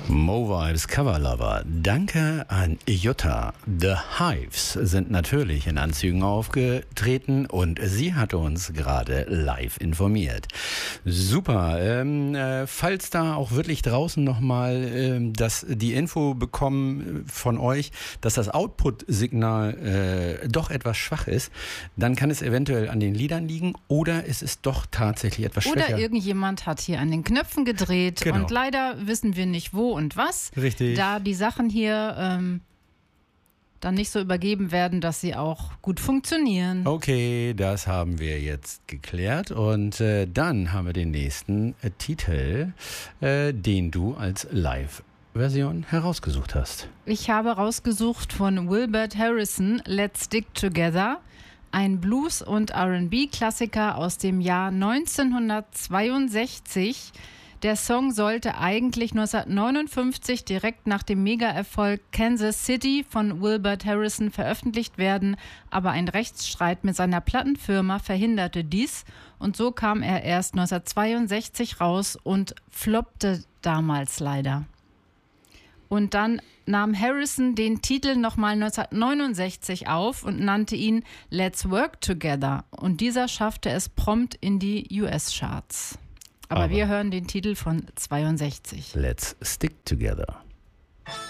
Mo Vibes Cover Lover. Danke an Jutta. The Hives sind natürlich in Anzügen aufgetreten und sie hat uns gerade live informiert. Super. Falls da auch wirklich draußen nochmal die Info bekommen von euch, dass das Output-Signal doch etwas schwach ist, dann kann es eventuell an den Liedern liegen oder es ist doch tatsächlich etwas schwächer. Oder irgendjemand hat hier an den Knöpfen gedreht und leider wissen wir nicht wo und was. Richtig. Da die Sachen hier dann nicht so übergeben werden, dass sie auch gut funktionieren. Okay, das haben wir jetzt geklärt und dann haben wir den nächsten Titel, den du als Live-Version herausgesucht hast. Ich habe rausgesucht von Wilbert Harrison, Let's Stick Together, ein Blues- und R&B-Klassiker aus dem Jahr 1962. Der Song sollte eigentlich 1959 direkt nach dem Mega-Erfolg Kansas City von Wilbert Harrison veröffentlicht werden, aber ein Rechtsstreit mit seiner Plattenfirma verhinderte dies und so kam er erst 1962 raus und floppte damals leider. Und dann nahm Harrison den Titel nochmal 1969 auf und nannte ihn Let's Work Together und dieser schaffte es prompt in die US-Charts. Aber wir hören den Titel von 62. Let's Stick Together.